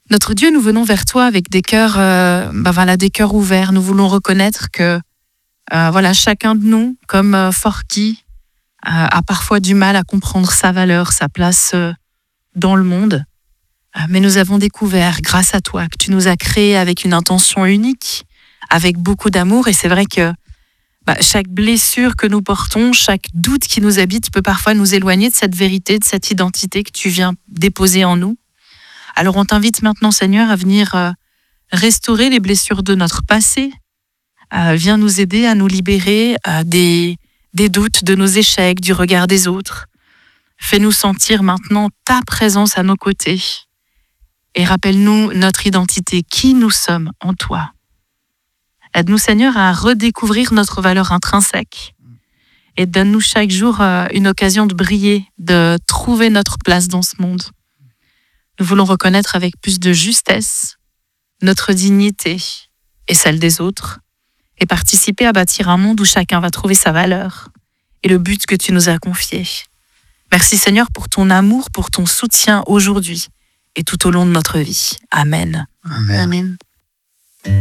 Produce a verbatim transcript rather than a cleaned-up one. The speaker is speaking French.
Notre Dieu, nous venons vers toi avec des cœurs, euh, ben voilà, des cœurs ouverts. Nous voulons reconnaître que euh, voilà, chacun de nous, comme euh, Forky, euh, a parfois du mal à comprendre sa valeur, sa place euh, dans le monde. Euh, mais nous avons découvert, grâce à toi, que tu nous as créés avec une intention unique, avec beaucoup d'amour. Et c'est vrai que bah, chaque blessure que nous portons, chaque doute qui nous habite peut parfois nous éloigner de cette vérité, de cette identité que tu viens déposer en nous. Alors on t'invite maintenant, Seigneur, à venir euh, restaurer les blessures de notre passé. Euh, viens nous aider à nous libérer euh, des, des doutes, de nos échecs, du regard des autres. Fais-nous sentir maintenant ta présence à nos côtés. Et rappelle-nous notre identité, qui nous sommes en toi. Aide-nous, Seigneur, à redécouvrir notre valeur intrinsèque. Et donne-nous chaque jour euh, une occasion de briller, de trouver notre place dans ce monde. Nous voulons reconnaître avec plus de justesse notre dignité et celle des autres et participer à bâtir un monde où chacun va trouver sa valeur et le but que tu nous as confié. Merci Seigneur pour ton amour, pour ton soutien aujourd'hui et tout au long de notre vie. Amen. Amen. Amen.